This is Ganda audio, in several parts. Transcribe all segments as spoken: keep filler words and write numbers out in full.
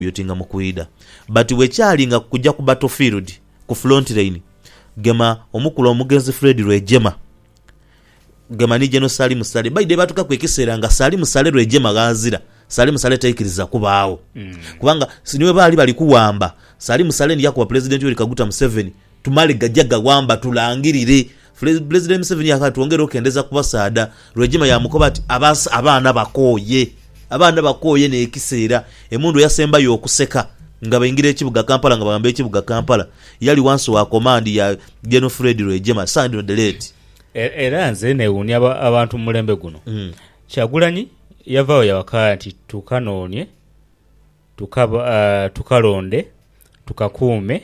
yotinga mukuida but wekyali nga kujja ku battlefield ku front line gema omukulu omugenzi Fred Rwejema gema ni General Salim Musale baide batuka kwekisera nga Salim Musale Rwejema gazira Salim Musale taikiriza kubaawo mm. kubanga siniwe bali bali kuwamba Salim Musale ndi yakuwa president Yoweri Kaguta Museveni tumale gajaga wamba tulangirire President Museveni yakatuongera okendeza kubasada Rwejema yamukoba ati abasa abana bakoye abana bakoye ne ekisera emundu yasemba yokuseka nga bayingira ekibuga Kampala nga bambe ekibuga Kampala yali wansi wa command ya General Fred Rwejema Sandro Delete era nze ne unya abantu mulembe guno mm. Kyagulanyi yavaayo yawaka nti tukanoonye tukaba uh, tukalonde tukakuume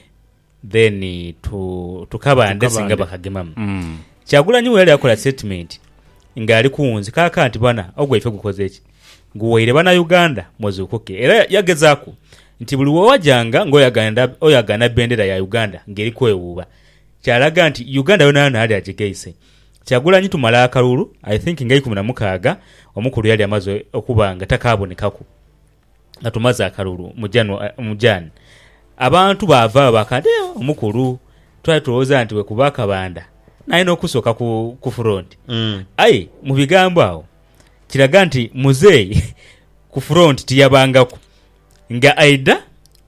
then tu tukabande singa bakagemamu mm. Kyagulanyi wali akola statement nga ali kuunzi kaka nti bana ogwe ife gukoze eki nguwaire bana Uganda mozukoke era yagezaako nti buli wajanga ngoyaganda oyagana bendera ya Uganda ngeri kwewuba kyalaga nti Uganda yona na ali ajigeise Kyagulanyi tumala akalulu I think ngai kumi na mukaaga omukulu yali amaze okubanga takabonekako atumaza akalulu mujano mujani abantu bava bakade omukulu twatooza nti we kubaka banda naino okusoka ku ku front mm. Ai mu bigambo awo kiraga nti muzeyi ku front tiyabangako nga aida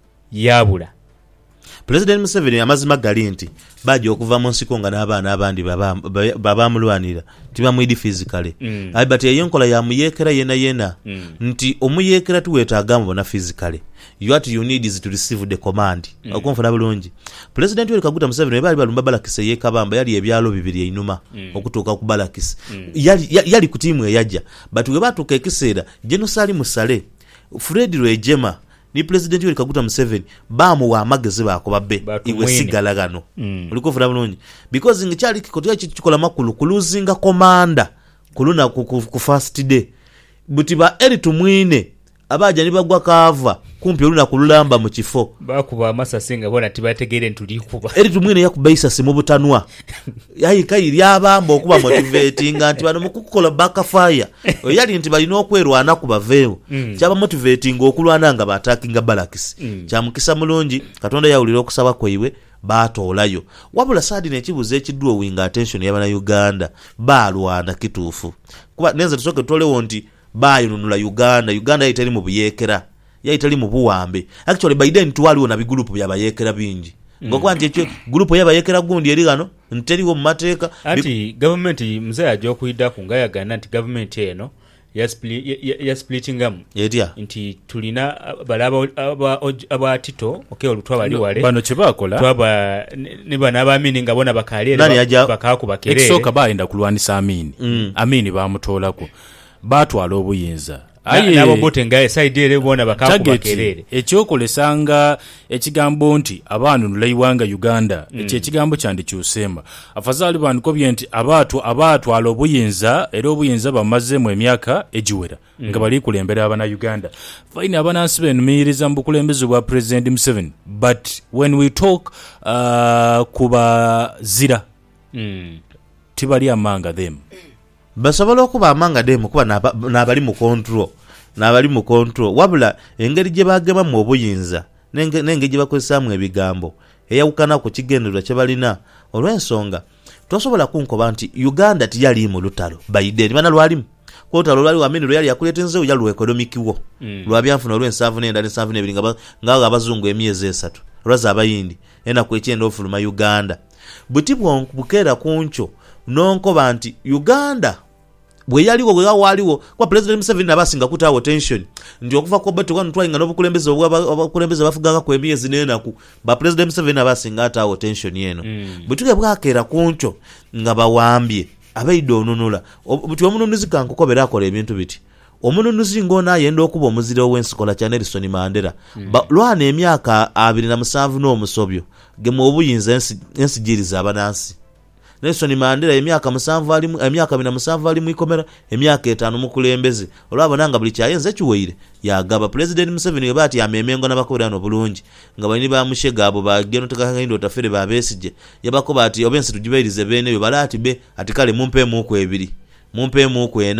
yabula President Museveni amazima gali nti baje okuva mu nsiko nga n'abaana abandi babamulwanira tibamwidi physically mm. Ai but yenkola ya muyekera yena yena mm. Nti omuyekera tuwetaaga mbona physically what you need is to receive the command mm. Okumfuna bulungi President Yoweri Kaguta Museveni bali balumba balakise yekabamba yali ebyalo bibiri einuma mm. Okutuuka ku balakise mm. yali, yali, yali ku timu eyajja but we batuuka ekiseera General Salim Musale Fred Rwejema ni President Yoweri Kaguta Museveni bamu wa magezi bako babbe iwe sigala gano mm. Ulikofuna bulungi because ngichali kikotoya kikola makulu kuluzinga komanda kuluna ku, ku, ku first day butiba eri tumwine abaja ni bagwa kava kumpi oluna kululamba mu kifo bakuba amasasinga bona tibategere ntuli kuba eri tumwine yakubaisa simu butanwa yayi kai lyabamba okuba motivating anti bano mukukola backfire yali nti balina okwerwana kubaveewo mm. Kyaba motivating okulwana nga batakinga balakisi mm. Kyamukisa mulungi Katonda yawulira okusaba kweiwe batolayo wabula sadi nekibuze ekiddwa winga attention yabana Uganda balwana kituufu kuba neza tusoke tolewo nti bayununula Uganda Uganda yitali mu buyekera yitali mu buwambe actually by then twaliwo na bigroup byabayekera bingi mm. Ngokwanje ekyo group yabayekera gundi eri gano nteliwo mu mateeka ati government mzee ajo kuida kungaya gana nti government eno ya split ya splitting am yetia nti tulina balaba aba aba tito okay olutwa bali wale bano kibakola twaba ne bana abamini ngabona bakali bakaku bakerere eksoka baenda kulwanisa amini mm. Amini bamutolako batwala obuyinza ayi nabo bote ngaye side ere bona bakakubakerere ekyokolesanga ekigambo nti abantu nulayiwanga Uganda mm. Ekyo ekigambo kyandi kyusemba afazali bantu ko byenti abatu abatu alo obuyinza era obuyinza bamaze mu emyaka ejiwera mm. Nga bali kulembera abana Uganda fine abana nsibe numiriza mbukulembeze bwa President Museveni but when we talk uh, kuba zira mm. Tibali amanga them basobola okuba amanga demo kuba nabali mu control nabali mu control wabula engeri gye bagema mu obuyinza nenge nenge gye bakozesamu ebigambo eyawukana ku kigendera kye balina olw'ensonga tosobola kunkoba nti Uganda tiyali mu lutalo Biden bana lwalimu kwotalo lwali wamini lwali yakuletenzewo yalu economic wo mm. Lwabyanfuna olw'ensanvu n'enda n'ensanvu n'ebiri nga nga abazungu emyezi esatu lwaza abayindi ena kwekyenda ofuluma Uganda buti bwonkubukeera kuncho nonkoba nti Uganda bwe yaliwo bwe waliwo kwa President Museveni nabasinga kutawo tension ndi okuva ko beto kwanu twinga nobukulembeze obukulembeze bafuganga ku emyezi n'enaku ba President Museveni nabasinga atawo tension yeno mm. Butuke bwakera kuncho nga bawambye abaide onunula buti omununuzi kankokobera akola ebintu biti omununuzi ngona yenda okuba omuzira ow'ensikola kya Nelson Mandela mm. Lwana emyaka abiri na musanvu n'omusobyo gemu obuyinza ensigiriza abanansi Nelson Mandela emyaka musanvu ali emyaka bina musanvu ali mu ikomera emyaka etaano mu kulembeze olwabonanga buli kyayenze kiweire yagaba President Museveni bati yamemengo n'abakoberano bulungi nga bani ba mushega abo bageno takahindo tafere babesije yabako bati obensi tujibairize bene yo balati be atikale mumpe mu ku ebiri mumpe mu ku ena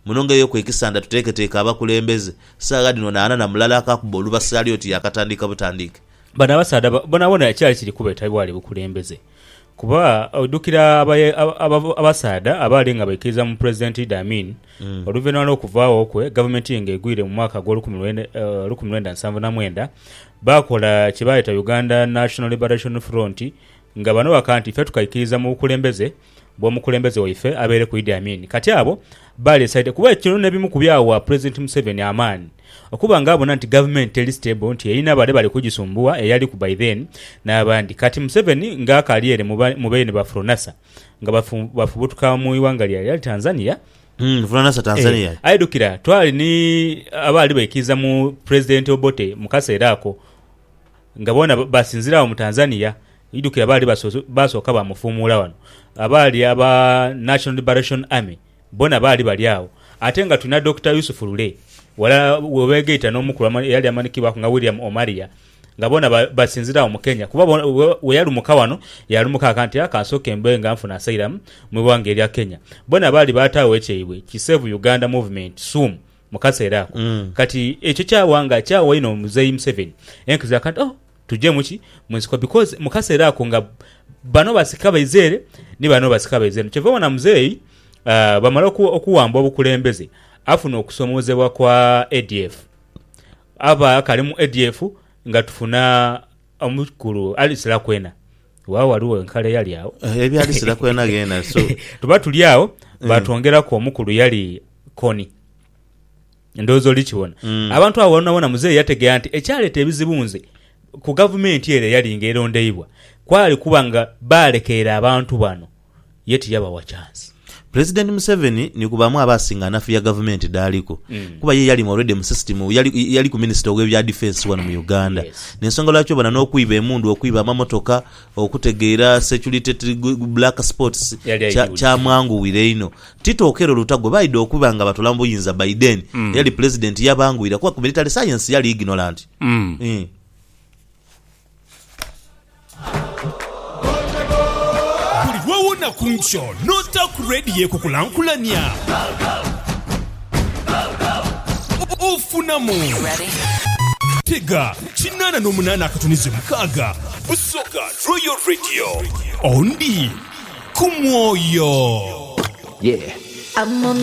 munongeyo kwekisanda tuteeketeeka abakulembeze saaga dino naana na mulala akakuba olubasali oti yakatandika butandike bana abasaada bonabona ekyali kiri kubeeta bwali bukulembeze kuba oddukira abasaada abaali nga baikiriza mu President Idi Amin mm. oluvannyuma lw'okuvaawo okwe gavumenti ng'egwire mu mwaka gw'olukumi lwenda nsanvu na mwenda baakola kye baayita Uganda National Liberation Front nga bano baka nti ffe tukaikiriza mu bukulembeze bw'omukulembeze waife abeere ku Idi Amin kati abo baali esaide kuba ekino n'ebimu ku byawa President Museveni amaani okuba ng'abona nti gavumenti eri stable nti erina abale bali kugisumbuwa eyali ku by then n'abandi kati Museveni ng'akaali ere mu beene ba Fronasa nga bafubutuka mu iwanga lyali Tanzania Mm, Fronasa Tanzania. Eh, aidukira twali ni abaali baikiriza mu President Obote mu kaseera ako nga bona basinzira mu Tanzania idukira baali basooka bamufumuula wano abaali aba National Liberation Army bona baali bali awo ate nga tuna Doctor Yusuf Lule wala webegeita n'omukulu yali amanikibwa nga William Omaria nga bona basinzira mu Kenya kuba we yali mukawano yali mukakanti akasoka embenga nfuna asylum mu wange erya Kenya bona baali bataawo ekyebwe Kisave Uganda Movement sum mukaseera ako mm. kati ekyo kyawanga kyawo ino Muzeyi Museveni enkiza kanti oh tujje muki mwensiko because mukaseera ako nga bano basika bayizere ni bano basika bayizere kyeva na Muzeyi uh, bamala okuwamba obukulembeze afuna okusomozebwa kwa A D F aba kalimu A D F nga tufuna omukulu alisira kwena wao waliwo enkale yali awo ebi alisira kwena gena so tuba tuli awo batwongera ko omukulu yali Koni ndozo lichiwona mm. abantu abo wona Muzeyi yategea nti ekyaleta ebizibunze ku government ere yali ngerondeibwa kwali kubanga balekeera abantu bano yeti yaba wa chance President Museveni ni kubamu abasinga nafu ya government daliko mm. kuba ye yali already mu system yali yali ku minister w'ebya defense wano mu Uganda yes. Nensonga lwakyo bana n'okwiba emundu okwiba amamotoka okutegeera security black spots cha, cha mwangu wireino Tito Okello Lutago baide okubanga batulambo yinza Biden mm. yali president yabanguira kwa military science yali ignorant mm. mm. Wawuna kuncho nota kuredi kukulankulania ufunamu tega chinana nomunana akatunize mukaga busoga Royal Radio ondi kumwoyo yeah I'm on